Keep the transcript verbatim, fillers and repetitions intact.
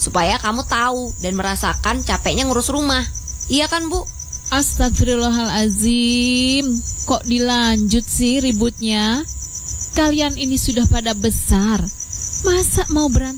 supaya kamu tahu dan merasakan capeknya ngurus rumah. Iya kan, Bu? Astagfirullahalazim. Kok dilanjut sih ributnya? Kalian ini sudah pada besar. Masa mau berantem